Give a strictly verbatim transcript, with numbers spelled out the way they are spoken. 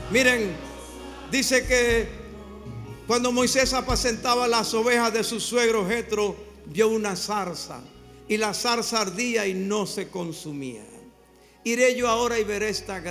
Miren, dice que cuando Moisés apacentaba las ovejas de su suegro Jetro, vio una zarza, y la zarza ardía y no se consumía. Iré yo ahora y veré esta